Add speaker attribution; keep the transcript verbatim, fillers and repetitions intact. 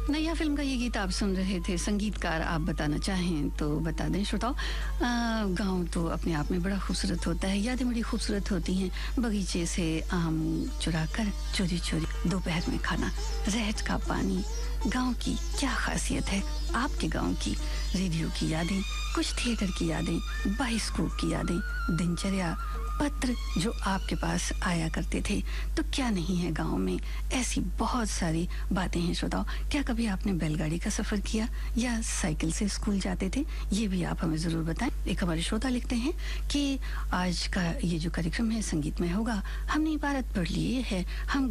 Speaker 1: नैया फिल्म का ये गीत आप सुन रहे थे। संगीतकार आप बताना चाहें तो बता दें श्रोताओं। गांव तो अपने आप में बड़ा खूबसूरत होता है, यादें बड़ी खूबसूरत होती हैं। बगीचे से आम चुरा कर चोरी चोरी दोपहर में खाना, रहट का पानी, गांव की क्या खासियत है। आपके गांव की रेडियो की यादें, कुछ थिएटर की यादें, बाइस्कोप की यादें, दिनचर्या, पत्र जो आपके पास आया करते थे। तो क्या नहीं है गांव में, ऐसी बहुत सारी बातें हैं श्रोताओ। क्या कभी आपने बैलगाड़ी का सफर किया या साइकिल से स्कूल जाते थे? ये भी आप हमें जरूर बताएं। एक हमारे श्रोता लिखते हैं कि आज का ये जो कार्यक्रम है संगीतमय होगा। हमने इबारत पढ़ ली है, हम